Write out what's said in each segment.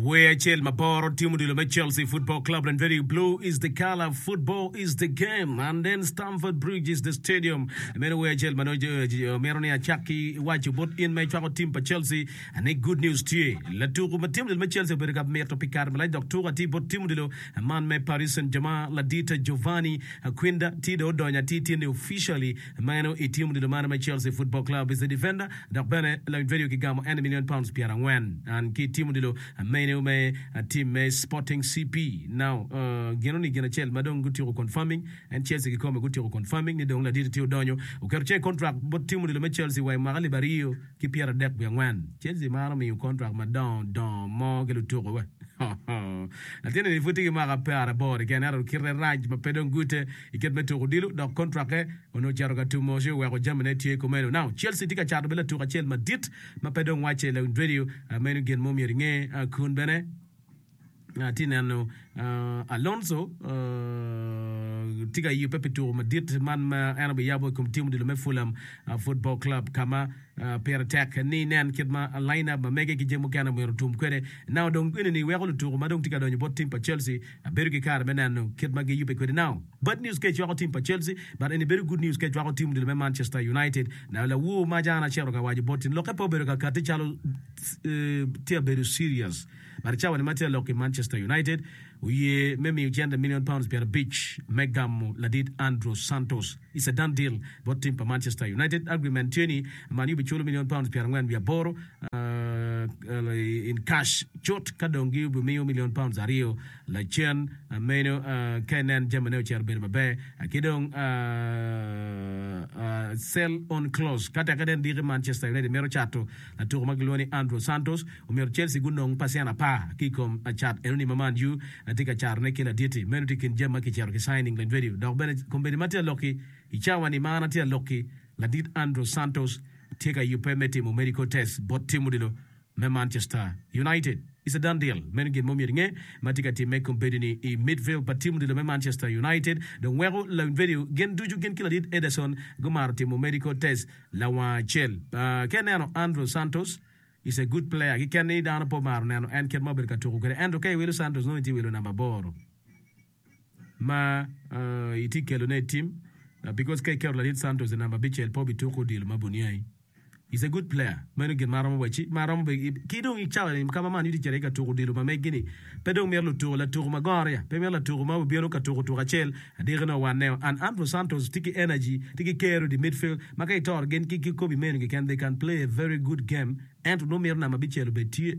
Where Chel Maboro, Timu de Chelsea Football Club, and very blue is the color, football is the game, and then Stamford Bridge is the stadium. Where Chel Manojo, Meronia Chaki, watch you both in my travel team for Chelsea, and a good news to you. La Tour, Tim de Chelsea, but got Meto Picard, Malay, Doctor, Tibot Timudilo, a man me Paris Saint Germain, Ladita Giovanni, Quinda, Tido, Doña Titi, officially, Mano, a team de Manama Chelsea Football Club is the defender, Darbene, La Video Gigamo, and £1 million, Pierre Wen, and Key Timudilo, Mano me a team me Sporting CP. Now, Genoni Genachel, Madon Gutiro confirming, and Chelsea come Gutiro confirming, they don't let it to Donio, who can check contract, but Timudilo Chelsea, why Marali Barrio, keep Pierre Deck Wen. Chelsea Marami, you contract Madon, Don, Morgeluturo. Atene ni futi mara para bord again out of Kire Raj ma pedon gute iket meto dilu do contract ono jaroga tu moje wa ko jamane tie ko meno now Chelsea tika chado bela tu Chelsea madit ma pedon wache le radio menu gen mom yeringe kun bene tinano Alonso tiga yu pepe tu madit man ma anabe yabo kum timu de me Fulham Football Club kama per attack ni nan kidma line up ma mege ki jemu kana mo tum kwede now don ni we ko tu ma don tiga don bot team pa Chelsea beru ki kar menano kidma ge yu pe kwede now bad news ke your team pa Chelsea but any very good news ke your team de Manchester United now la wo ma jana chero ka waji botin lo ke po beru ka kati chalo tia beru serious but chawa ni matia lo ke Manchester United we maybe £100 million per beach Megam Ladid Andros Santos. It's a done deal. But team for Manchester United agreement 20 Manu be £2 million per when we are borrow in cash. Chot kadongi be £1 million Ario La Chen Meno Kenan Germany Cherberbe Akidong sell on close. Katakaden dire Manchester United Mero Chato la Tour Magloni Andros Santos Umero Chelsea gunong pasiana pa kikom a chat enoni maman you tika charne kila diti menuti kin jema ki charo ki signing len video dog bene kombeni matia loki ichawa ni mana tia loki la dit Andros Santos tika you permit mu medical test bot timu dilo me Manchester United is a done deal men gen momi nge matika ti me kombeni ni I midfield but timu dilo me Manchester United don wero la video gen duju gen kila dit Ederson gumar timu medical test la wa chel kenano Andros Santos is a good player. He can need down a pomar and can mobile katuru. And okay, Will Santos no will number boro. Ma iti kelone team because Kerala Santos the number bichel pobi toko deal mabuniai. He's a good player. Menugen maram wachi maram kidong ichawa kama man yiti chereka toko deal mamegini. Pedong merlo toko la toko magaria. Pemela toko mabu biano katoko to Rachel. Adirena one now. And Andros Santos tiki energy, tiki care of the midfield. Makai tor again kiki kobi menugen they can play a very good game. And no mer na mabichelo betie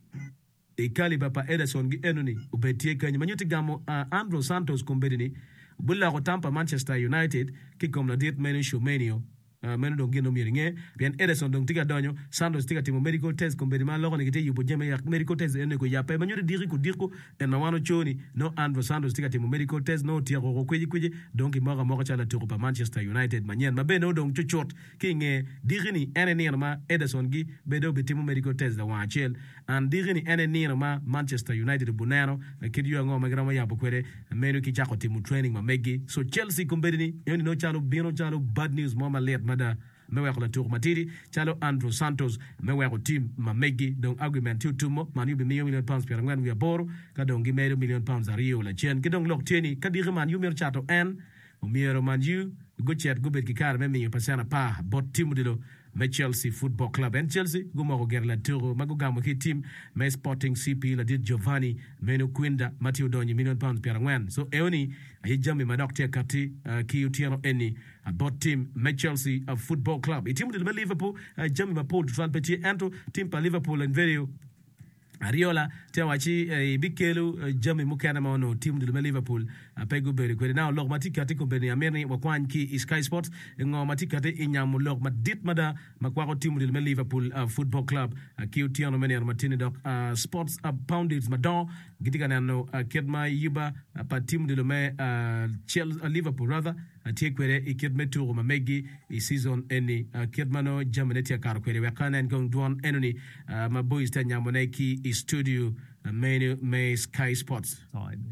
e caliber pa Ederson gi enoni ubetie kanye manyuti gamo Andros Santos kombedini bulla ko Tampa Manchester United kikom na dit menu shomenio menu don gino miringe bien Ederson don tiga donyo Santos tiga timo medical test kombedi ma lokone kite yubo jeme ya medical test ene ko yape manyuti diriko en mawano choni no Andros Santos tiga timo medical test no tia ko kweji donc moga chala tiko pa Manchester United manyen mabe no don chuchot kinge dirini ene nirma Ederson gi bedo betimo medical test da wachel and dirini ene nirma Manchester United bunano kidi yo ngoma grama yapo kwere menu ki chako timo training mamegi so Chelsea kombedi ni no chalo bino chalo bad news mama let mada mewe la tour matiri chalo Andros Santos mewe team mamegi donc argument tumo manu be £1 million per ngwan we aboro ka donc gi £1 million a Rio la chen ki donc lok teni kadire man yu mer chato en o miero man yu go chat go bet ki kar me mi pasana pa bot team dilo me Chelsea Football Club and Chelsea gumo ger la tour mago gamo ki team me Sporting CP la dit Giovanni meno Quinda Matteo Doni £1 million per ngwan so eoni ay jammi ma docteur kati ki utiano eni bot team me Chelsea Football Club e team de Liverpool jammi ma Paul Van Petit ento team pa Liverpool and video Ariola tewachi bikelu jami mukana maono team de Liverpool pegu beri kwede now log matika tiko beni ameni wakwan ki Sky Sports ngo matika te inyamu log madit mada makwako team de Liverpool Football Club ki utiano meni armatini doc sports pounded madon gitika nano kedma yiba pa team de Chelsea Liverpool rather atikwere ikidme turu mamegi I season eni kidmano jamaneti akar kwere wakana ngong duan enoni my boys tanyamoneki I studio may Sky Sports time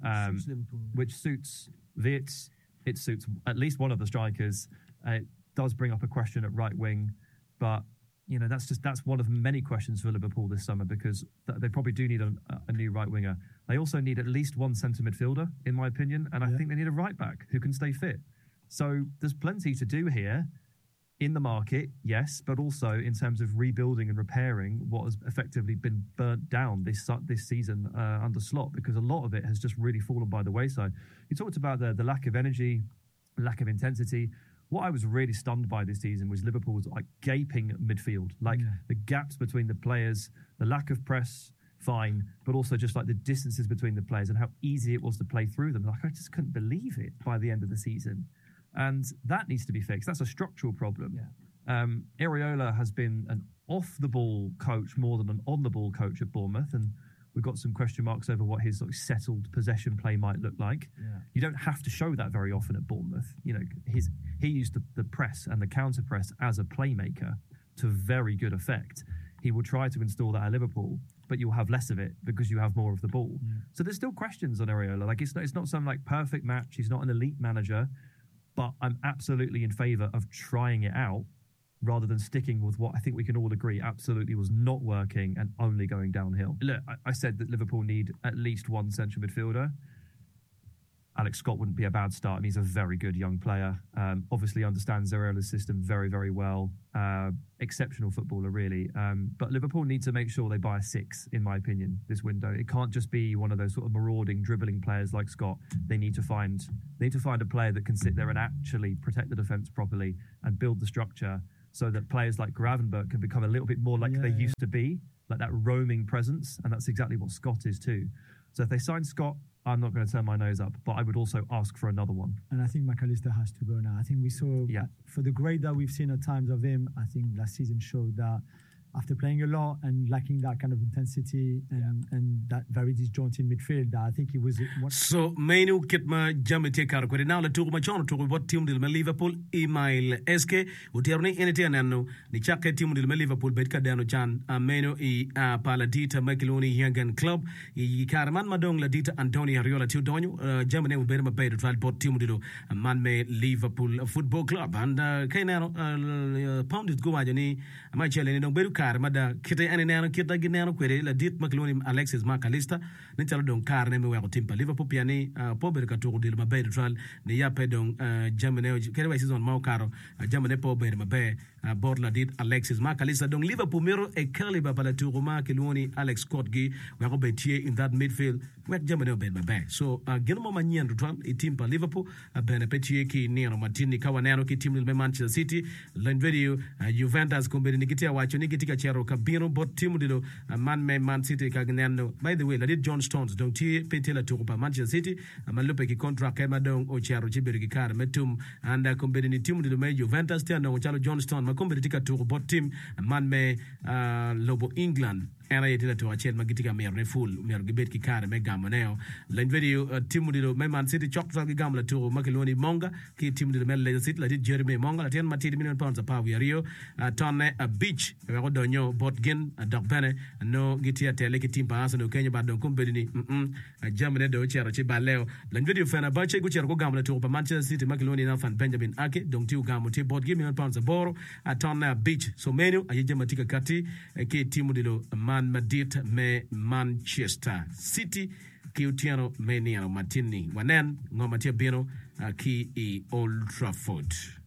which suits Wits. It suits at least one of the strikers. It does bring up a question at right wing, but that's one of many questions for Liverpool this summer, because they probably do need a new right winger. They also need at least one centre midfielder, in my opinion, and I think they need a right back who can stay fit. So there's plenty to do here in the market, yes, but also in terms of rebuilding and repairing what has effectively been burnt down this season under Slot, because a lot of it has just really fallen by the wayside. You talked about the lack of energy, lack of intensity. What I was really stunned by this season was Liverpool's gaping midfield, the gaps between the players, the lack of press, fine, but also just the distances between the players and how easy it was to play through them. I just couldn't believe it by the end of the season. And that needs to be fixed. That's a structural problem. Yeah. Areola has been an off-the-ball coach more than an on-the-ball coach at Bournemouth, and we've got some question marks over what his settled possession play might look like. Yeah. You don't have to show that very often at Bournemouth. He used the press and the counter-press as a playmaker to very good effect. He will try to install that at Liverpool, but you'll have less of it because you have more of the ball. Yeah. So there's still questions on Areola. It's not some perfect match. He's not an elite manager. But I'm absolutely in favour of trying it out rather than sticking with what I think we can all agree absolutely was not working and only going downhill. Look, I said that Liverpool need at least one central midfielder. Alex Scott wouldn't be a bad start, and he's a very good young player. Obviously understands Areola's system very, very well. Exceptional footballer, really. But Liverpool need to make sure they buy a six, in my opinion, this window. It can't just be one of those sort of marauding, dribbling players like Scott. They need to find a player that can sit there and actually protect the defence properly and build the structure so that players like Gravenberch can become a little bit more like they used to be, like that roaming presence, and that's exactly what Scott is too. So if they sign Scott, I'm not going to turn my nose up, but I would also ask for another one. And I think McAllister has to go now. I think we saw, for the grade that we've seen at times of him, I think last season showed that after playing a lot and lacking that kind of intensity and that very disjointed midfield, I think he was... So, menu kitma jamete kar kwede na la tuku machono tuku bot team dil Liverpool email SK uterni enete anano ni chake team dil Liverpool bet kadano chan menu paladita Makiloni Yangan Club I karaman madong la dita Antonio Ariola tiu donyo jamane ubere mabedo tral bot team dilo man me Liverpool Football Club and kainano pound it go ajani ma chele ni beru kar mada kita ane nano kita ginano kwede la dit Makiloni Alexis McAllister ni chalo don kar ne me wa timpa Liverpool piani pober ka to dil mabedo tral ni ya pedong jamane kere wa season mau karo jamane pober mabe bord la dit Alexis McAllister donc Liverpool mero e calibre pala turuma Makiloni Alex Scott gi wa ko betie in that midfield wet jamane ben mabe so genmo manyen tral e timpa Liverpool ben petie ki nero matini kawa nero ki team del Manchester City len video Juventus kombe ni kitia wacho ni kitika chero kabiro bot team dilo Man City ka gnendo by the way la dit John Stones donc tie petela turupa Manchester City malupe ki contract kema dong o chero chibiri ki kar metum anda kombe ni team dilo me Juventus tiano chalo John Stones makombe tika turu bot team man me lobo England era yetila to achel magitika mer ne full mer gibet ki kare me gamoneo len video team dilo me Man City chok tra ki gamla to Makiloni Monga ki team dilo Leicester City la dit Jeremy Monga la 10 million pounds a power Rio tonne a beach we go donyo botgen dok bene no gitia tele ki team pa Arsenal Kenya ba don kombe ni jamne do chero chi baleo len video fena ba che go chero ko gamla to Manchester City Makiloni na fan Benjamin Ake donc tiu gamo ti bot million pounds a boro tonne a beach so menu ayeje matika kati ki team dilo Madrid me Manchester City kiutiano me niano matini wanen ngomatia bino ki Old Trafford.